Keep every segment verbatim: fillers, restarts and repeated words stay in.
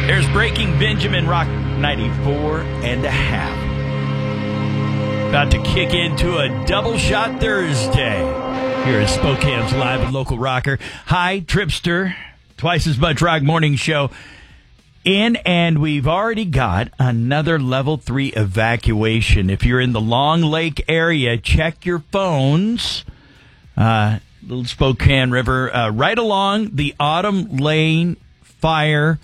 There's Breaking Benjamin, Rock ninety-four and a half. About to kick into a double shot Thursday. Here is Spokane's live and local rocker. Hi, Tripster. Twice as much rock morning show in, and we've already got another level three evacuation. If you're in the Long Lake area, check your phones. Uh, Little Spokane River, uh, right along the Autumn Lane fire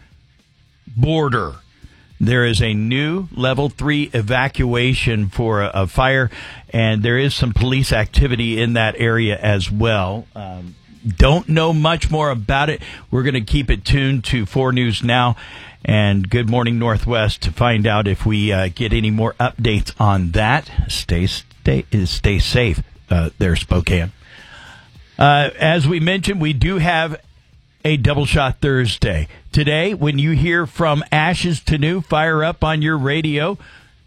border. There is a new level three evacuation for a, a fire, and there is some police activity in that area as well. Um, don't know much more about it. We're going to keep it tuned to four News Now and Good Morning Northwest to find out if we uh, get any more updates on that. Stay, stay, stay safe uh, there, Spokane. Uh, as we mentioned, we do have a Double Shot Thursday. Today, when you hear From Ashes to New, fire up on your radio,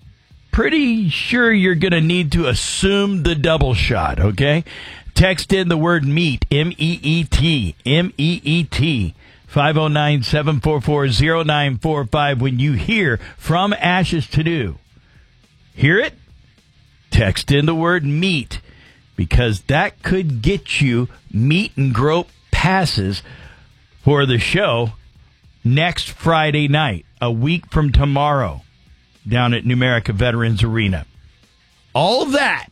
pretty sure you're going to need to assume the double shot, okay? Text in the word MEET, M E E T, M E E T, five oh nine, seven four four, oh nine four five when you hear From Ashes to New. Hear it? Text in the word MEET, because that could get you meet and grope passes for the show next Friday night, a week from tomorrow, down at Numerica Veterans Arena. All that,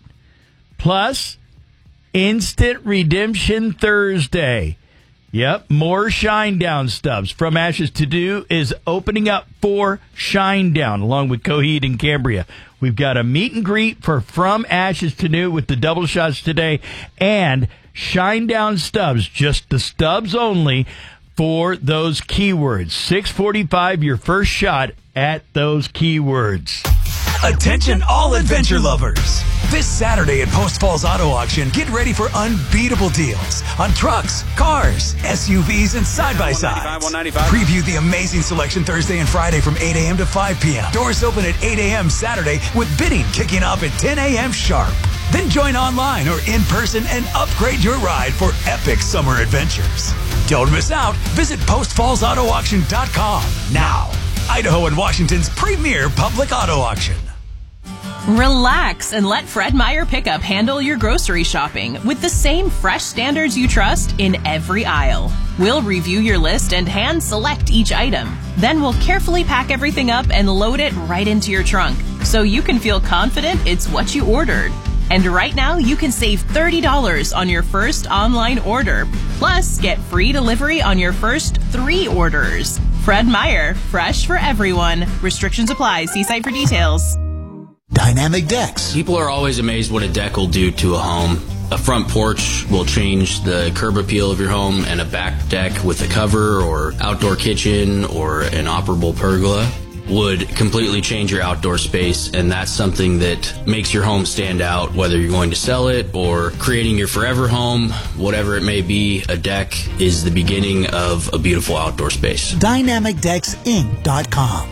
plus Instant Redemption Thursday. Yep, more Shinedown stubs. From Ashes to Do is opening up for Shinedown, along with Coheed and Cambria. We've got a meet and greet for From Ashes to New with the double shots today, and Shinedown stubs, just the stubs only, for those keywords. six forty-five, your first shot at those keywords. Attention all adventure lovers. This Saturday at Post Falls Auto Auction, get ready for unbeatable deals on trucks, cars, S U Vs, and side-by-sides. Preview the amazing selection Thursday and Friday from eight a.m. to five p.m. Doors open at eight a.m. Saturday with bidding kicking off at ten a.m. sharp. Then join online or in person and upgrade your ride for epic summer adventures. Don't miss out. Visit post falls auto auction dot com now. Idaho and Washington's premier public auto auction. Relax and let Fred Meyer Pickup handle your grocery shopping with the same fresh standards you trust in every aisle. We'll review your list and hand select each item. Then we'll carefully pack everything up and load it right into your trunk so you can feel confident it's what you ordered. And right now, you can save thirty dollars on your first online order. Plus, get free delivery on your first three orders. Fred Meyer, fresh for everyone. Restrictions apply. See site for details. Dynamic Decks. People are always amazed what a deck will do to a home. A front porch will change the curb appeal of your home, and a back deck with a cover or outdoor kitchen or an operable pergola would completely change your outdoor space, and that's something that makes your home stand out, whether you're going to sell it or creating your forever home, whatever it may be. A deck is the beginning of a beautiful outdoor space. Dynamic Decks Inc dot com.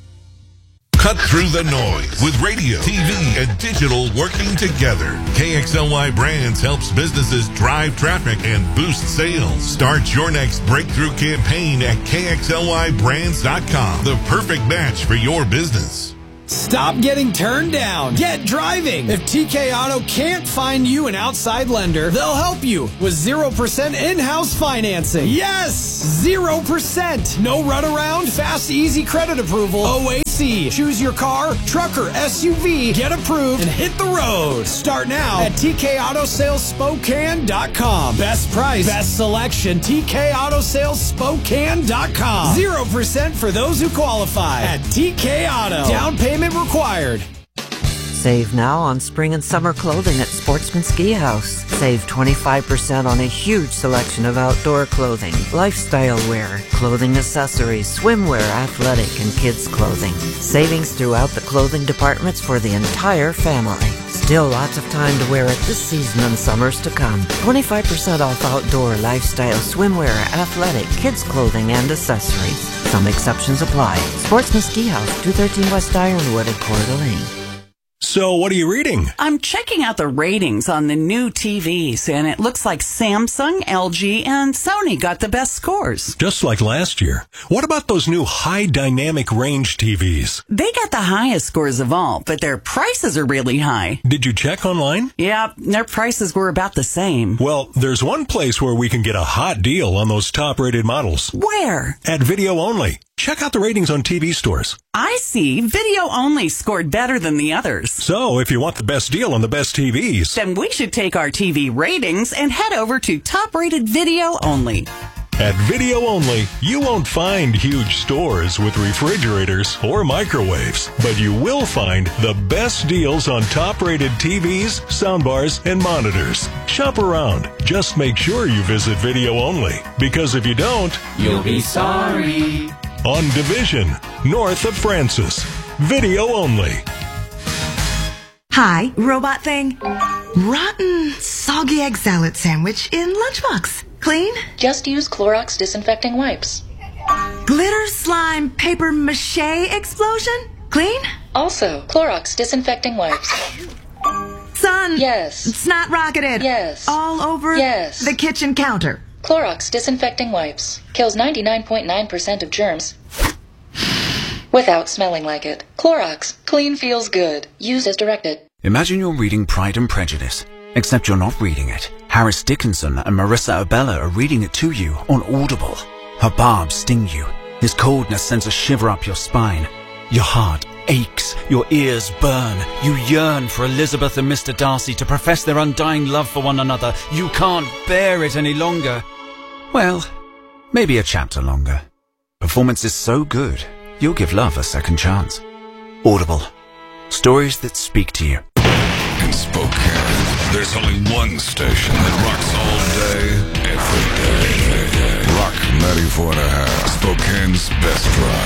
Cut through the noise with radio, T V, and digital working together. K X L Y Brands helps businesses drive traffic and boost sales. Start your next breakthrough campaign at K X L Y brands dot com. The perfect match for your business. Stop getting turned down. Get driving. If T K Auto can't find you an outside lender, they'll help you with zero percent in-house financing. Yes! zero percent. No runaround, fast, easy credit approval. O A C. Choose your car, truck, or S U V. Get approved and hit the road. Start now at T K Auto Sales Spokane dot com. Best price, best selection. T K Auto Sales Spokane dot com. zero percent for those who qualify at T K Auto. Down payment required. Save now on spring and summer clothing at Sportsman Ski House. Save twenty-five percent on a huge selection of outdoor clothing, lifestyle wear, clothing accessories, swimwear, athletic, and kids clothing. Savings throughout the clothing departments for the entire family. Still lots of time to wear it this season and summers to come. twenty-five percent off outdoor, lifestyle, swimwear, athletic, kids clothing, and accessories. Some exceptions apply. Sportsman Ski House, two thirteen West Ironwood at Coeur d'Alene. So what are you reading? I'm checking out the ratings on the new T Vs, and it looks like Samsung, L G, and Sony got the best scores. Just like last year. What about those new high dynamic range T Vs? They got the highest scores of all, but their prices are really high. Did you check online? Yeah, their prices were about the same. Well, there's one place where we can get a hot deal on those top-rated models. Where? At Video Only. Check out the ratings on T V stores. I see. Video Only scored better than the others. So, if you want the best deal on the best T Vs, then we should take our T V ratings and head over to top-rated Video Only. At Video Only, you won't find huge stores with refrigerators or microwaves, but you will find the best deals on top-rated T Vs, soundbars, and monitors. Shop around. Just make sure you visit Video Only, because if you don't, you'll be sorry. On Division, north of Francis. Video Only. Hi, robot thing. Rotten, soggy egg salad sandwich in lunchbox. Clean? Just use Clorox disinfecting wipes. Glitter slime paper mache explosion? Clean? Also, Clorox disinfecting wipes. Son. Yes. Snot rocketed. Yes. All over yes. the kitchen counter. Clorox disinfecting wipes. Kills ninety-nine point nine percent of germs without smelling like it. Clorox. Clean feels good. Use as directed. Imagine you're reading Pride and Prejudice, except you're not reading it. Harris Dickinson and Marissa Abella are reading it to you on Audible. Her barbs sting you. His coldness sends a shiver up your spine. Your heart aches. Your ears burn. You yearn for Elizabeth and Mister Darcy to profess their undying love for one another. You can't bear it any longer. Well, maybe a chapter longer. Performance is so good, you'll give love a second chance. Audible. Stories that speak to you. In Spokane, there's only one station that rocks all day, every day. Rock ninety-four and a half. Spokane's best